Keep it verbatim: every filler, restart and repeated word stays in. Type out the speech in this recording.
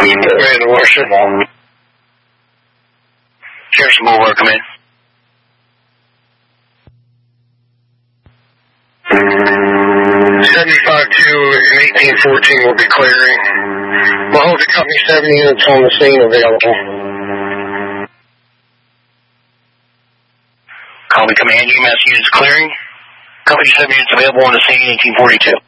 Commander Washington. Jefferson Boulevard, come in. seventy-five two and eighteen fourteen will be clearing. We'll hold the company seven units on the scene available. Copy command, U M S units clearing. Company seven units available on the scene, eighteen forty-two.